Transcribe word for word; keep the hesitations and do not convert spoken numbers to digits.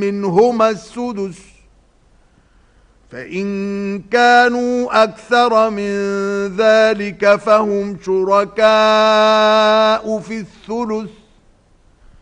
منهما السدس فإن كانوا أكثر من ذلك فهم شركاء في الثلث